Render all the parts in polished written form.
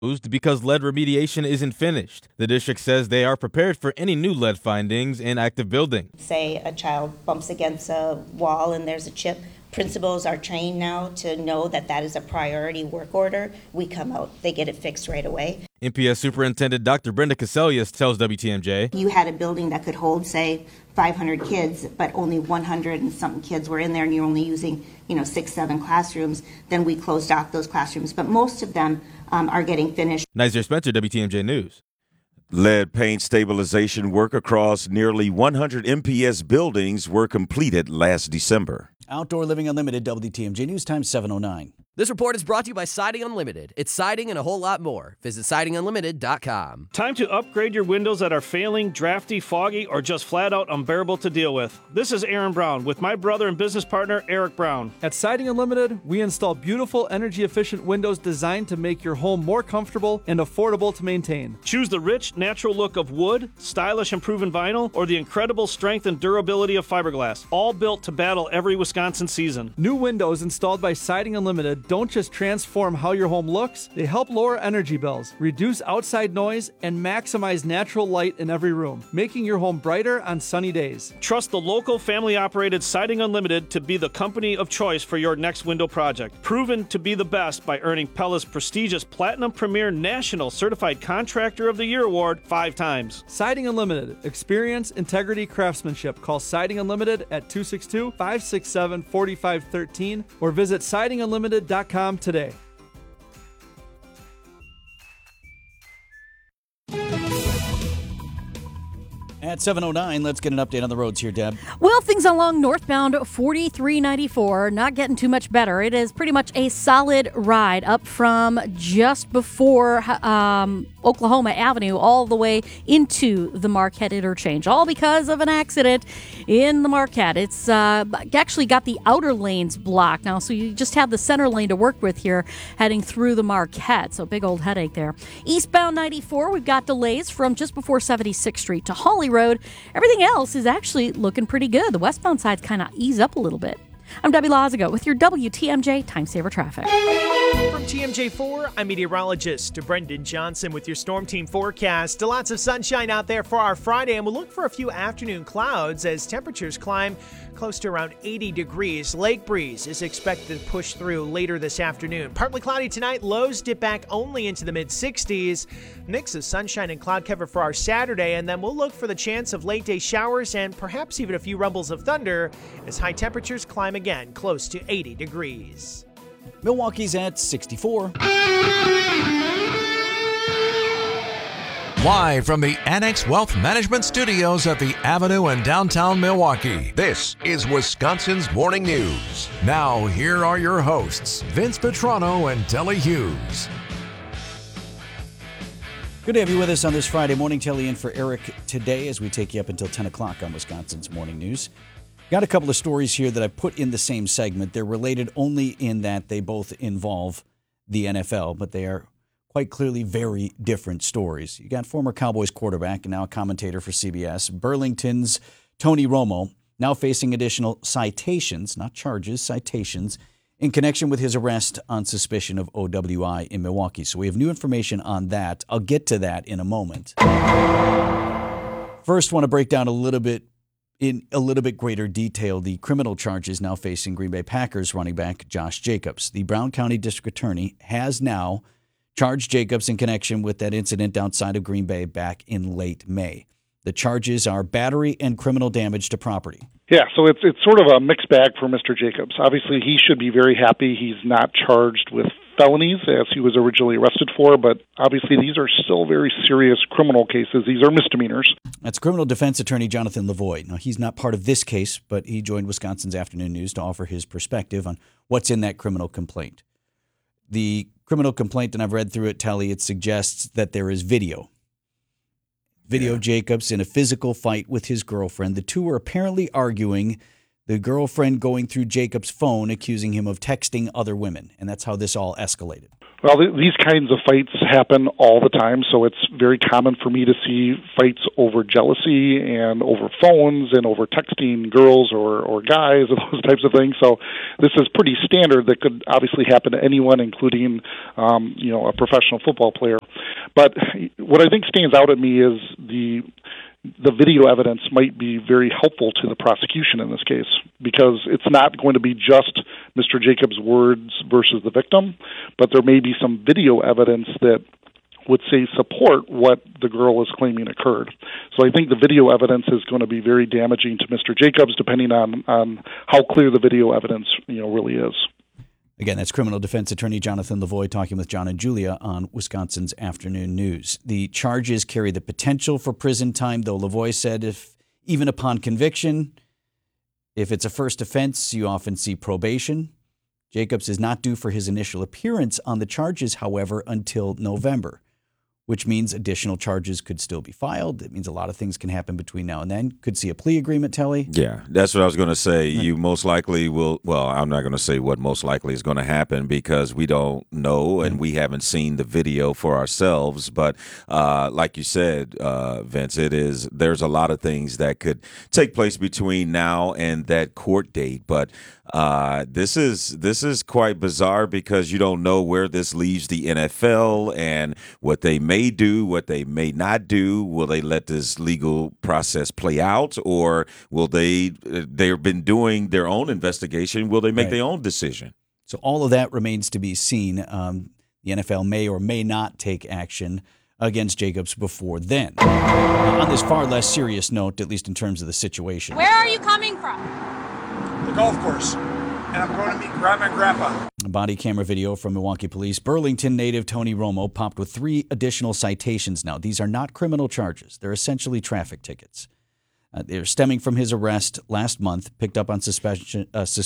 because lead remediation isn't finished. The district says they are prepared for any new lead findings in active buildings. Say a child bumps against a wall and there's a chip. Principals are trained now to know that that is a priority work order. We come out, they get it fixed right away. MPS Superintendent Dr. Brenda Caselius tells WTMJ. You had a building that could hold, say, 500 kids, but only 100 and something kids were in there, and you're only using, 6, 7 classrooms. Then we closed off those classrooms, but most of them are getting finished. Nazir Spencer, WTMJ News. Lead paint stabilization work across nearly 100 MPS buildings were completed last December. Outdoor Living Unlimited, WTMJ News Time 7:09. This report is brought to you by Siding Unlimited. It's siding and a whole lot more. Visit sidingunlimited.com. Time to upgrade your windows that are failing, drafty, foggy, or just flat out unbearable to deal with. This is Aaron Brown with my brother and business partner, Eric Brown. At Siding Unlimited, we install beautiful, energy-efficient windows designed to make your home more comfortable and affordable to maintain. Choose the rich, natural look of wood, stylish and proven vinyl, or the incredible strength and durability of fiberglass, all built to battle every Wisconsin season. New windows installed by Siding Unlimited don't just transform how your home looks, they help lower energy bills, reduce outside noise, and maximize natural light in every room, making your home brighter on sunny days. Trust the local family-operated Siding Unlimited to be the company of choice for your next window project. Proven to be the best by earning Pella's prestigious Platinum Premier National Certified Contractor of the Year Award 5 times. Siding Unlimited. Experience, integrity, craftsmanship. Call Siding Unlimited at 262-567-4513 or visit sidingunlimited.com today. At 7:09, let's get an update on the roads here, Deb. Well, things along northbound 4394, not getting too much better. It is pretty much a solid ride up from just before Oklahoma Avenue all the way into the Marquette interchange, all because of an accident in the Marquette. It's actually got the outer lanes blocked now, so you just have the center lane to work with here heading through the Marquette, so big old headache there. Eastbound 94, we've got delays from just before 76th Street to Holly Road. Everything else is actually looking pretty good. The westbound side's kind of ease up a little bit. I'm Debbie Lazago with your WTMJ Time Saver Traffic. From TMJ4, I'm meteorologist Brendan Johnson with your Storm Team forecast. Lots of sunshine out there for our Friday, and we'll look for a few afternoon clouds as temperatures climb close to around 80 degrees. Lake breeze is expected to push through later this afternoon. Partly cloudy tonight, lows dip back only into the mid-60s. Mix of sunshine and cloud cover for our Saturday, and then we'll look for the chance of late-day showers and perhaps even a few rumbles of thunder as high temperatures climb again close to 80 degrees. Milwaukee's at 64. Live from the Annex Wealth Management Studios at the Avenue in downtown Milwaukee, this is Wisconsin's Morning News. Now, here are your hosts, Vince Petrano and Telly Hughes. Good to have you with us on this Friday morning. Telly in for Eric today as we take you up until 10 o'clock on Wisconsin's Morning News. Got a couple of stories here that I put in the same segment. They're related only in that they both involve the NFL, but they are quite clearly very different stories. You got former Cowboys quarterback and now a commentator for CBS, Burlington's Tony Romo, now facing additional citations, not charges, citations, in connection with his arrest on suspicion of OWI in Milwaukee. So we have new information on that. I'll get to that in a moment. First, want to break down in a little bit greater detail the criminal charges now facing Green Bay Packers running back Josh Jacobs. The Brown County District Attorney has now charged Jacobs in connection with that incident outside of Green Bay back in late May. The charges are battery and criminal damage to property. Yeah, so it's sort of a mixed bag for Mr. Jacobs. Obviously, he should be very happy he's not charged with felonies as he was originally arrested for, but obviously these are still very serious criminal cases. These are misdemeanors. That's criminal defense attorney Jonathan Lavoie. Now, he's not part of this case, but he joined Wisconsin's Afternoon News to offer his perspective on what's in that criminal complaint. The criminal complaint, and I've read through it, Telly, it suggests that there is video of Jacobs in a physical fight with his girlfriend. The two were apparently arguing. the girlfriend going through Jacob's phone, accusing him of texting other women. And that's how this all escalated. Well, these kinds of fights happen all the time, so it's very common for me to see fights over jealousy and over phones and over texting girls or guys and those types of things. So this is pretty standard that could obviously happen to anyone, including a professional football player. But what I think stands out at me is the video evidence might be very helpful to the prosecution in this case, because it's not going to be just Mr. Jacobs' words versus the victim, but there may be some video evidence that would say support what the girl is claiming occurred. So I think the video evidence is going to be very damaging to Mr. Jacobs, depending on how clear the video evidence really is. Again, that's criminal defense attorney Jonathan Lavoie talking with John and Julia on Wisconsin's Afternoon News. The charges carry the potential for prison time, though Lavoie said even upon conviction, if it's a first offense, you often see probation. Jacobs is not due for his initial appearance on the charges, however, until November, which means additional charges could still be filed. It means a lot of things can happen between now and then. Could see a plea agreement, Telly. Yeah, that's what I was going to say. You most likely will, well, I'm not going to say what most likely is going to happen because we don't know and we haven't seen the video for ourselves. But like you said, Vince, there's a lot of things that could take place between now and that court date. But this is quite bizarre because you don't know where this leaves the NFL and what they may do, what they may not do. Will they let this legal process play out, or will they've been doing their own investigation? Will they make their own decision? So all of that remains to be seen. The NFL may or may not take action against Jacobs before then. On this far less serious note, at least in terms of the situation. Where are you coming from? The golf course, and I'm going to meet Grandma and Grandpa. A body camera video from Milwaukee police. Burlington native Tony Romo popped with 3 additional citations now. These are not criminal charges. They're essentially traffic tickets. They're stemming from his arrest last month, picked up on suspicion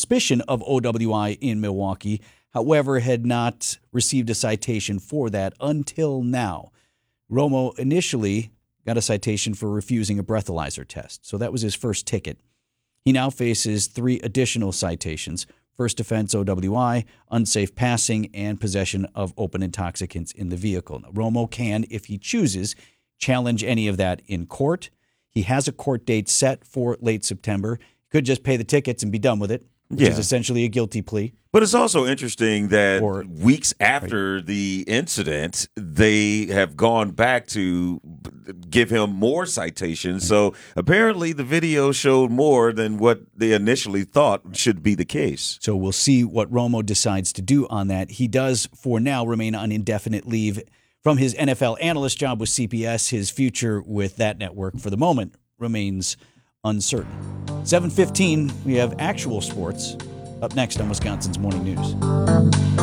of OWI in Milwaukee, however, had not received a citation for that until now. Romo initially got a citation for refusing a breathalyzer test, so that was his first ticket. He now faces 3 additional citations: first offense OWI, unsafe passing, and possession of open intoxicants in the vehicle. Now, Romo can, if he chooses, challenge any of that in court. He has a court date set for late September. He could just pay the tickets and be done with it, which is essentially a guilty plea. But it's also interesting that weeks after the incident, they have gone back to give him more citations. So apparently the video showed more than what they initially thought should be the case. So we'll see what Romo decides to do on that. He does, for now, remain on indefinite leave from his NFL analyst job with CBS. His future with that network, for the moment, remains uncertain. 7:15, we have actual sports. Up next on Wisconsin's Morning News.